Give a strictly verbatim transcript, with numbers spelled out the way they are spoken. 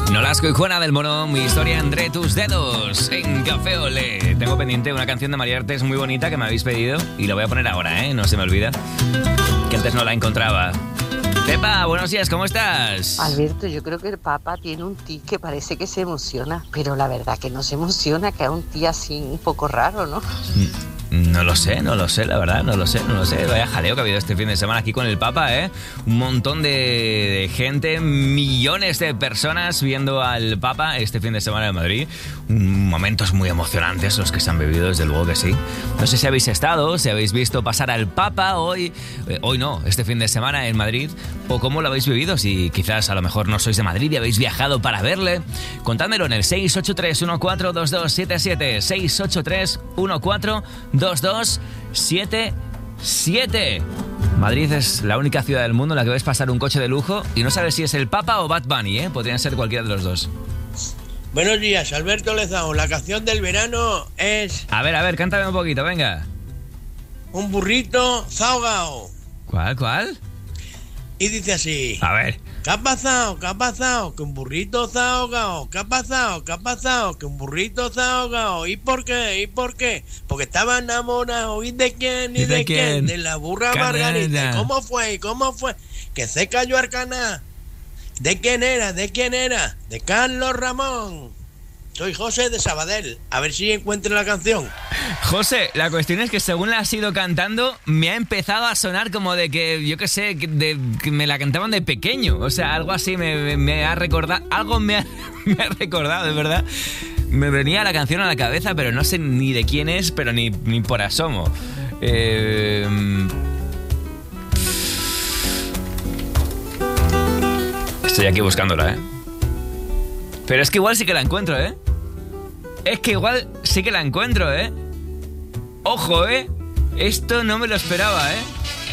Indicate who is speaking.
Speaker 1: Nolasco y Juana del Mono, mi historia entre tus dedos, en Café Olé. Tengo pendiente una canción de María Artes muy bonita que me habéis pedido y la voy a poner ahora, ¿eh? No se me olvida, que antes no la encontraba. Pepa, buenos días, ¿cómo estás?
Speaker 2: Alberto, yo creo que el Papa tiene un tic que parece que se emociona, pero la verdad que no se emociona, que es un tic así un poco raro, ¿no?
Speaker 1: No lo sé, no lo sé, la verdad, no lo sé, no lo sé. Vaya jaleo que ha habido este fin de semana aquí con el Papa, ¿eh? Un montón de, de gente, millones de personas viendo al Papa este fin de semana en Madrid. Momentos muy emocionantes los que se han vivido, desde luego que sí. No sé si habéis estado, si habéis visto pasar al Papa hoy, eh, hoy no, este fin de semana en Madrid, o cómo lo habéis vivido, si quizás a lo mejor no sois de Madrid y habéis viajado para verle. Contádmelo en el seis ocho tres uno cuatro dos dos siete siete, seis ocho tres uno cuatro dos dos siete siete. Madrid es la única ciudad del mundo en la que ves pasar un coche de lujo y no sabes si es el Papa o Bad Bunny, ¿eh? Podrían ser cualquiera de los dos.
Speaker 3: Buenos días, Alberto Lezao. La canción del verano es...
Speaker 1: A ver, a ver, cántame un poquito, venga.
Speaker 3: Un burrito zahogao.
Speaker 1: ¿Cuál, cuál?
Speaker 3: Y dice así...
Speaker 1: A ver.
Speaker 3: ¿Qué ha pasado? ¿Qué ha pasado? Que un burrito zahogao. ¿Qué ha pasado? ¿Qué ha pasado? Que un burrito zahogao. ¿Y por qué? ¿Y por qué? Porque estaba enamorado. ¿Y de quién? ¿Y, ¿Y de, de quién? quién? De la burra Canela. Margarita. ¿Cómo fue? ¿Y cómo fue? Que se cayó Arcana. ¿De quién era? ¿De quién era? De Carlos Ramón. Soy José de Sabadell. A ver si encuentro la canción.
Speaker 1: José, la cuestión es que según la has ido cantando, me ha empezado a sonar como de que, yo qué sé, de, que me la cantaban de pequeño. O sea, algo así me, me ha recordado. Algo me ha, me ha recordado, de verdad. Me venía la canción a la cabeza, pero no sé ni de quién es, pero ni, ni por asomo. Eh... Estoy aquí buscándola, ¿eh? Pero es que igual sí que la encuentro, ¿eh? Es que igual sí que la encuentro, ¿eh? Ojo, ¿eh? Esto no me lo esperaba, ¿eh?